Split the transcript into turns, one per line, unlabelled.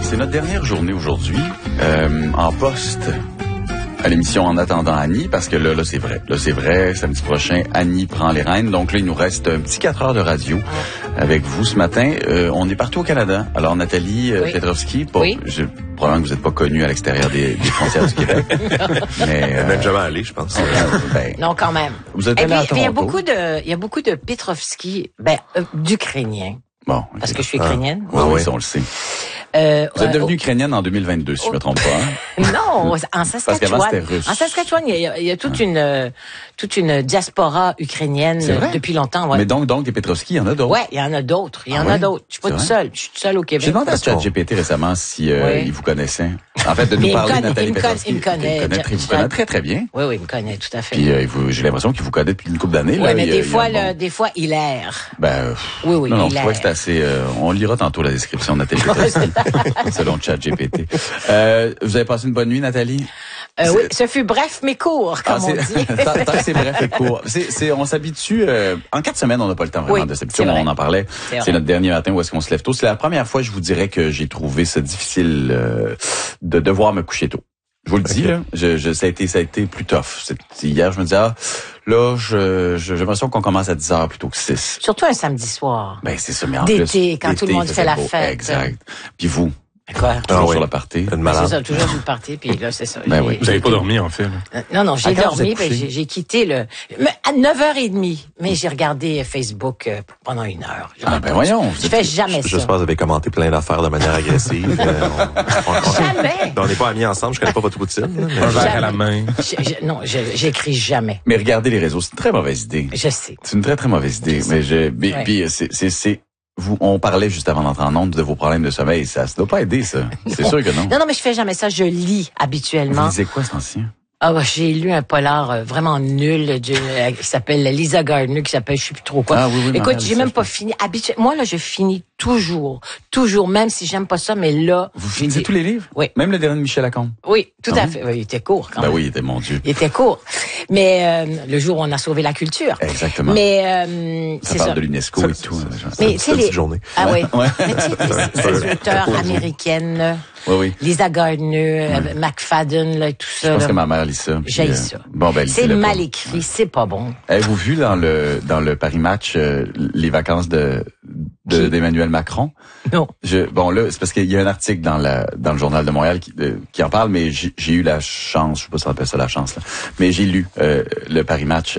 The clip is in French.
C'est notre dernière journée aujourd'hui en poste à l'émission En attendant Annie, parce que là c'est vrai. Là, c'est vrai, samedi prochain, Annie prend les rênes. Donc là, il nous reste un petit 4 heures de radio avec vous ce matin. On est partout au Canada. Alors, Nathalie Petrovski, probablement que vous n'êtes pas connue à l'extérieur des frontières du Québec. Mais
même jamais allé, je pense.
Non, quand même.
Vous êtes allé à Toronto.
Il y a beaucoup de Petrovski, d'Ukrainiens.
Bon.
Parce que je suis ukrainienne.
Oui, ça, on le sait. Vous êtes devenue ukrainienne en 2022, si je me trompe pas. Hein?
Non, en Saskatchewan.
Parce qu'avant, c'était russe.
En Saskatchewan, il y a toute une diaspora ukrainienne depuis longtemps. Ouais.
Mais donc, les Petrovski, il y en a d'autres.
Ouais, il y en a d'autres. Il y en a d'autres. Je suis pas toute seule. Je suis toute seule au Québec.
J'ai demandé à ChatGPT récemment si il vous connaissait. En fait, de nous parler de Nathalie Petrovski.
Il me connaît.
Il vous connaît très, très bien.
Oui, il me connaît, tout à fait.
Puis j'ai l'impression qu'il vous connaît depuis une couple d'années.
Oui, mais des fois, il erre.
Oui, non, je trouvais que c'était assez... on lira tantôt la description de Nathalie Petrovski, selon ChatGPT. Vous avez passé une bonne nuit, Nathalie?
Oui, ce fut bref mais court, comme on dit.
Tant que c'est bref et court. On s'habitue... en 4 semaines, on n'a pas le temps vraiment de s'habituer. On en parlait. C'est notre dernier matin où est-ce qu'on se lève tôt. C'est la première fois, je vous dirais, que j'ai trouvé ça difficile de devoir me coucher tôt. Je vous le dis, là, ça a été plus tough. Hier, je me disais, là, j'ai l'impression qu'on commence à 10h plutôt que 6.
Surtout un samedi soir.
Ben, c'est ça, mais en
d'été, quand tout le monde fait la fête.
Exact. Puis vous?
Quoi?
Toujours sur la party.
C'est ça, toujours sur le party, puis là, c'est ça.
Ben oui.
Vous n'avez pas dormi, en fait.
Non, j'ai dormi, puis j'ai quitté à 9h30, mais j'ai regardé Facebook pendant 1 heure.
Ben voyons.
Je fais jamais ça.
J'espère que vous avez commenté plein d'affaires de manière agressive.
Jamais.
On n'est pas amis ensemble, je connais pas votre routine.
Un verre à la main.
Non, j'écris jamais.
Mais regardez les réseaux, c'est une très mauvaise idée.
Je sais.
C'est une très, très mauvaise idée. Mais puis on parlait juste avant d'entrer en ondes de vos problèmes de sommeil. Ça doit pas aider, ça. C'est sûr que non.
Non, mais je fais jamais ça. Je lis habituellement.
Vous lisez quoi, cet ancien?
J'ai lu un polar vraiment nul qui s'appelle Lisa Gardner, qui s'appelle je sais plus trop quoi.
Oui,
écoute, j'ai même pas fini. Moi, là, je finis toujours, même si j'aime pas ça, mais là...
Vous finissez tous les livres?
Oui.
Même le dernier de Michel Lacombe?
Oui, tout à fait. Oui, il était court quand même.
Oui, il était, mon Dieu.
Il était court. Mais le jour où on a sauvé la culture.
Exactement.
Mais
ça parle de l'UNESCO et tout.
Mais c'est
petite journée.
Ah oui. Mais tu sais, ces auteurs américaines...
Oui.
Lisa Gardner, McFadden, là, tout ça.
Je pense que ma mère lit ça.
J'ai ça.
C'est
mal écrit, c'est pas bon.
Avez-vous vu dans le Paris Match les vacances d'Emmanuel Macron?
Non.
Là, c'est parce qu'il y a un article dans le Journal de Montréal qui en parle, mais j'ai eu la chance, je sais pas si on appelle ça la chance, là, mais j'ai lu le Paris Match